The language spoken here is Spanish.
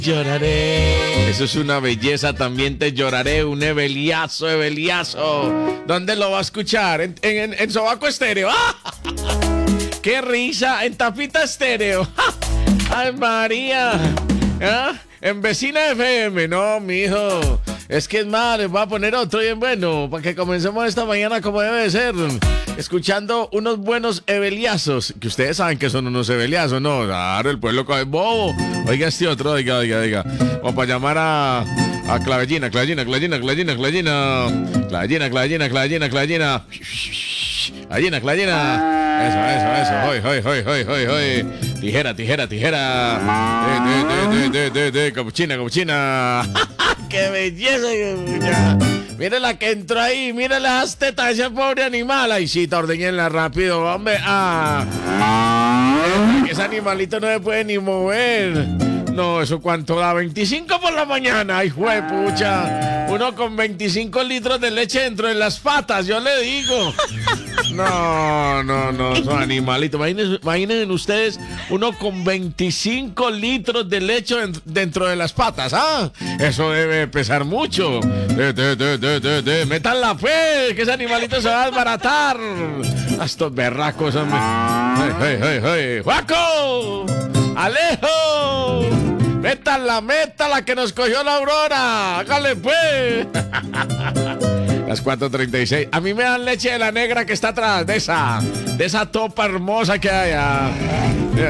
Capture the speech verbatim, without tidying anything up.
Lloraré. Eso es una belleza, también te lloraré. Un ebeliazo, ebeliazo. ¿Dónde lo va a escuchar? En, en, en Sobaco Estéreo. ¡Ah! ¡Qué risa! En Tapita Estéreo. ¡Ay, María! ¿Ah? En Vecina F M. No, mijo. Es que es más, les voy a poner otro bien bueno, para que comencemos esta mañana como debe de ser, escuchando unos buenos ebeliazos, que ustedes saben que son unos ebeliazos, ¿no? Claro, el pueblo cae bobo. Oiga este otro, oiga, oiga, oiga. Vamos para llamar a, a Clavellina, Clavellina, Clavellina, Clavellina, Clavellina, Clavellina, Clavellina, Clavellina, Clavellina, Clavellina, Clavellina. Eso, eso, eso, hoy, hoy, hoy, hoy, hoy, hoy. Tijera, tijera, tijera. De, de, de, de, de, de, capuchina, capuchina. ¡Qué belleza! Mire la que entró ahí, mire las tetas de ese pobre animal. Ay, sí, ordeñenla rápido, hombre. Ah. Ese animalito no se puede ni mover. No, ¿eso cuánto da? veinticinco por la mañana. Ay, juepucha. Uno con veinticinco litros de leche dentro de las patas, yo le digo. No, no, no, son animalitos. Imagínense, imaginen ustedes, uno con veinticinco litros de leche dentro de las patas. ¿Ah? Eso debe pesar mucho. De, de, de, de, de, de. Métanla, pues, que ese animalito se va a desbaratar. A estos berracos, hombre. ¡Hey, hey, hey, hey! ¡Juaco! ¡Alejo! ¡Métala, métala, que nos cogió la aurora! ¡Hágale, pues! Las cuatro treinta y seis. A mí me dan leche de la negra que está atrás, de esa, de esa topa hermosa que hay. Ah.